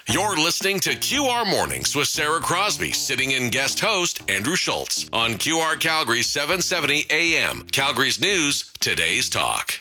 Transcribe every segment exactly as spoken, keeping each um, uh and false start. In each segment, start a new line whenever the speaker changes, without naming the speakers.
You're listening to Q R Mornings with Sarah Crosby, sitting in guest host Andrew Schultz on Q R Calgary seven seventy A M. Calgary's News, today's talk.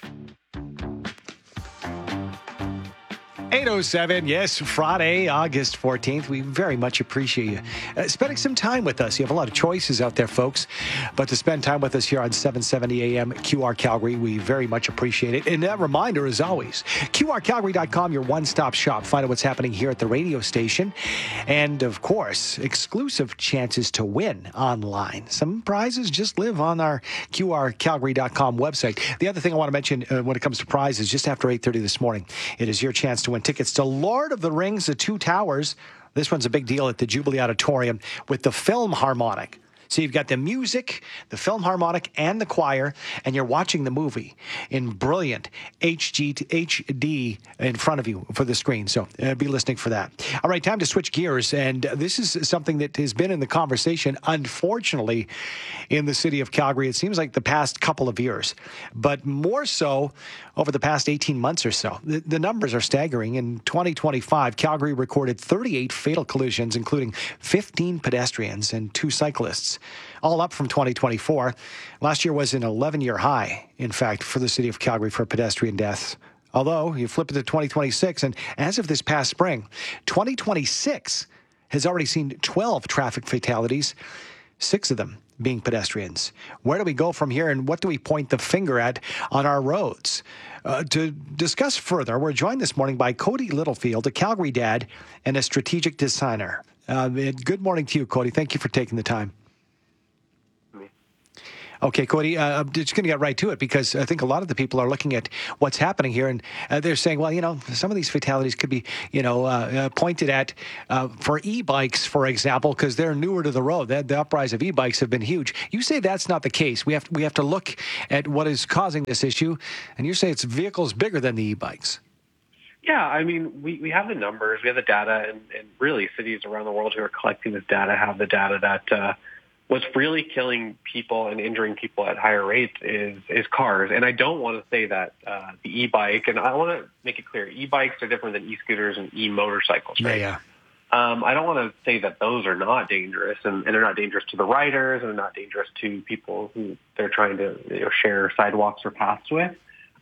eight oh seven, yes, Friday, August fourteenth. We very much appreciate you uh, spending some time with us. You have a lot of choices out there, folks, but to spend time with us here on seven seventy A M Q R Calgary, we very much appreciate it. And that reminder, as always, Q R Calgary dot com, your one-stop shop. Find out what's happening here at the radio station. And, of course, exclusive chances to win online. Some prizes just live on our Q R Calgary dot com website. The other thing I want to mention uh, when it comes to prizes, just after eight thirty this morning, it is your chance to win tickets to Lord of the Rings, The Two Towers. This one's a big deal at the Jubilee Auditorium with the Film Harmonic. So you've got the music, the Film Harmonic, and the choir, and you're watching the movie in brilliant H D in front of you for the screen. So uh, be listening for that. All right, time to switch gears. And this is something that has been in the conversation, unfortunately, in the city of Calgary. It seems like the past couple of years, but more so over the past eighteen months or so. The, the numbers are staggering. In twenty twenty-five, Calgary recorded thirty-eight fatal collisions, including fifteen pedestrians and two cyclists, all up from twenty twenty-four. Last year was an eleven-year high, in fact, for the city of Calgary for pedestrian deaths. Although, you flip it to twenty twenty-six, and as of this past spring, twenty twenty-six has already seen twelve traffic fatalities, six of them being pedestrians. Where do we go from here, and what do we point the finger at on our roads? Uh, to discuss further, we're joined this morning by Cody Littlefield, a Calgary dad and a strategic designer. Uh, good morning to you, Cody. Thank you for taking the time. Okay, Cody, uh, I'm just going to get right to it because I think a lot of the people are looking at what's happening here, and uh, they're saying, well, you know, some of these fatalities could be, you know, uh, uh, pointed at uh, for e-bikes, for example, because they're newer to the road. The, the uprise of e-bikes have been huge. You say that's not the case. We have to, we have to look at what is causing this issue, and you say it's vehicles bigger than the e-bikes.
Yeah, I mean, we, we have the numbers, we have the data, and, and really cities around the world who are collecting this data have the data that uh, what's really killing people and injuring people at higher rates is is cars. And I don't want to say that uh, the e-bike, and I want to make it clear, e-bikes are different than e-scooters and e-motorcycles, right?
Yeah,
yeah. Um, I don't want to say that those are not dangerous, and, and they're not dangerous to the riders, and they're not dangerous to people who they're trying to you know, share sidewalks or paths with.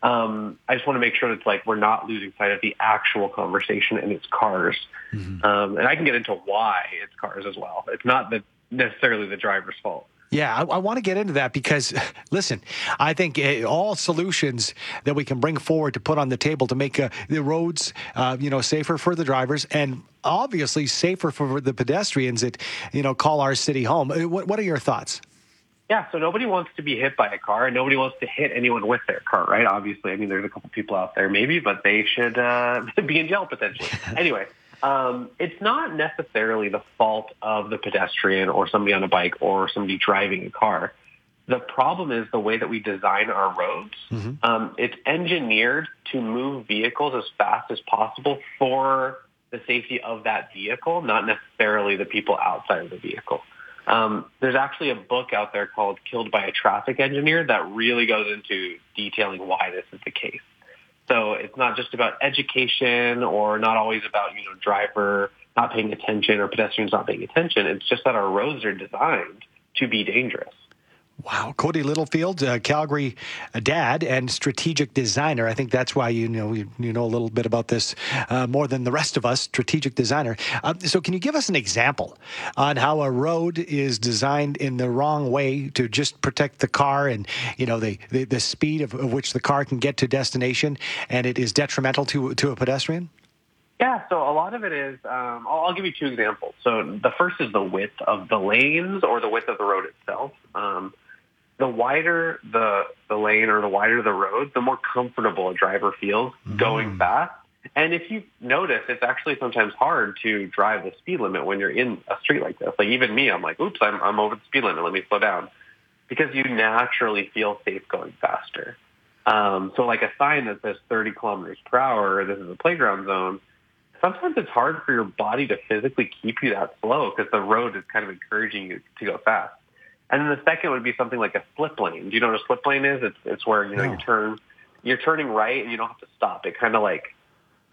Um, I just want to make sure that it's like we're not losing sight of the actual conversation, and it's cars. Mm-hmm. Um, and I can get into why it's cars as well. It's not the necessarily the driver's fault.
Yeah, I, I want to get into that because, listen, I think uh, all solutions that we can bring forward to put on the table to make uh, the roads, uh, you know, safer for the drivers and obviously safer for the pedestrians that, you know, call our city home. What, what are your thoughts?
Yeah, so nobody wants to be hit by a car, and nobody wants to hit anyone with their car, right? Obviously, I mean, there's a couple people out there maybe, but they should uh, be in jail potentially. Anyway. Um, it's not necessarily the fault of the pedestrian or somebody on a bike or somebody driving a car. The problem is the way that we design our roads. Mm-hmm. Um, it's engineered to move vehicles as fast as possible for the safety of that vehicle, not necessarily the people outside of the vehicle. Um, there's actually a book out there called Killed by a Traffic Engineer that really goes into detailing why this is the case. So it's not just about education or not always about, you know, driver not paying attention or pedestrians not paying attention. It's just that our roads are designed to be dangerous.
Wow. Cody Littlefield, uh, Calgary dad and strategic designer. I think that's why you know you, you know a little bit about this uh, more than the rest of us, strategic designer. Uh, so can you give us an example on how a road is designed in the wrong way to just protect the car and, you know, the, the, the speed of, of which the car can get to destination and it is detrimental to, to a pedestrian?
Yeah, so a lot of it is, um, I'll, I'll give you two examples. So the first is the width of the lanes or the width of the road itself. Um, The wider the, the lane or the wider the road, the more comfortable a driver feels mm. going fast. And if you notice, it's actually sometimes hard to drive the speed limit when you're in a street like this. Like even me, I'm like, oops, I'm, I'm over the speed limit. Let me slow down. Because you naturally feel safe going faster. Um, so like a sign that says thirty kilometers per hour, this is a playground zone, sometimes it's hard for your body to physically keep you that slow because the road is kind of encouraging you to go fast. And then the second would be something like a slip lane. Do you know what a slip lane is? It's it's where, you know,
no.
you turn, you're turning right and you don't have to stop. It kind of like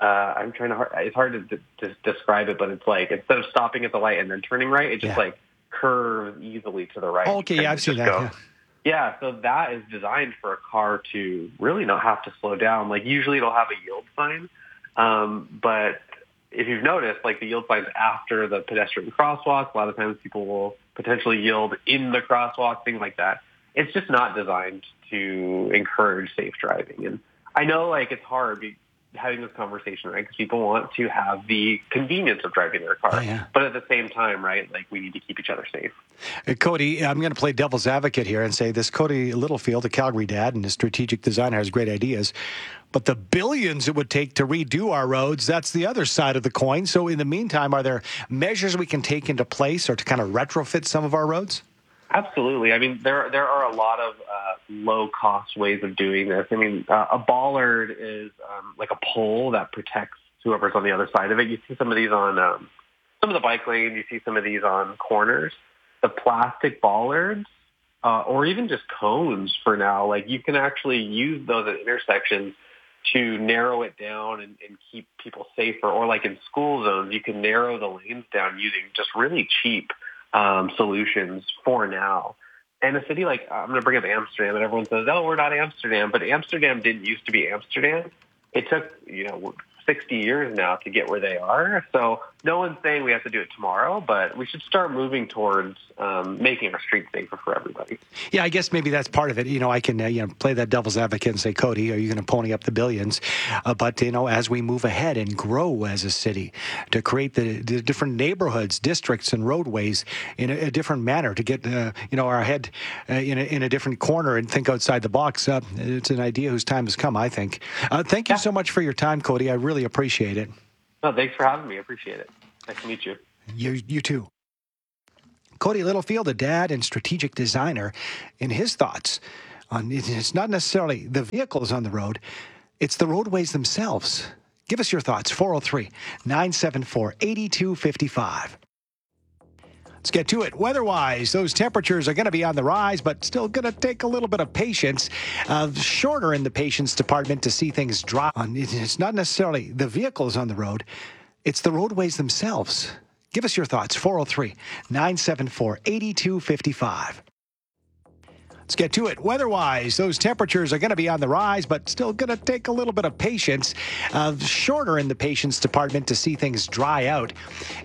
uh, I'm trying to, it's hard to, d- to describe it, but it's like, instead of stopping at the light and then turning right, it just
Yeah.
like curves easily to the right.
Oh, okay,
And
yeah, I've
it
seen
just
that.
goes-
Yeah.
Yeah, so that is designed for a car to really not have to slow down. Like usually it'll have a yield sign, um, but if you've noticed, like the yield sign's after the pedestrian crosswalk. A lot of times people will potentially yield in the crosswalk, things like that. It's just not designed to encourage safe driving. And I know like it's hard be, having this conversation, right? Because people want to have the convenience of driving their car.
Oh, yeah.
But at the same time, right, like we need to keep each other safe.
Uh, Cody, I'm going to play devil's advocate here and say this Cody Littlefield, a Calgary dad and a strategic designer, has great ideas. But the billions it would take to redo our roads, that's the other side of the coin. So in the meantime, are there measures we can take into place or to kind of retrofit some of our roads?
Absolutely. I mean, there there are a lot of uh, low-cost ways of doing this. I mean, uh, a bollard is um, like a pole that protects whoever's on the other side of it. You see some of these on um, some of the bike lanes. You see some of these on corners. The plastic bollards, uh, or even just cones for now, like you can actually use those at intersections to narrow it down and, and keep people safer. Or like in school zones, you can narrow the lanes down using just really cheap Um, solutions for now. And a city like, I'm going to bring up Amsterdam, and everyone says, oh, we're not Amsterdam. But Amsterdam didn't used to be Amsterdam. It took, you know, sixty years now to get where they are. So no one's saying we have to do it tomorrow, but we should start moving towards um, making our streets safer for everybody.
Yeah, I guess maybe that's part of it. You know, I can uh, you know play that devil's advocate and say, Cody, are you going to pony up the billions? Uh, but, you know, as we move ahead and grow as a city to create the, the different neighborhoods, districts, and roadways in a, a different manner to get, uh, you know, our head uh, in, a, in a different corner and think outside the box, uh, it's an idea whose time has come, I think. Uh, thank you so much for your time, Cody. I really appreciate it.
No, thanks for having me. I appreciate it. Nice to meet you.
You, you too. Cody Littlefield, a dad and strategic designer, in his thoughts on it's not necessarily the vehicles on the road, it's the roadways themselves. Give us your thoughts, four oh three, nine seven four, eight two five five. Let's get to it. Weather-wise, those temperatures are going to be on the rise, but still going to take a little bit of patience. Uh, shorter in the patience department to see things drop. On. It's not necessarily the vehicles on the road, it's the roadways themselves. Give us your thoughts, four oh three, nine seven four, eight two five five. Let's get to it. Weather-wise, those temperatures are going to be on the rise, but still going to take a little bit of patience. Uh, shorter in the patience department to see things dry out.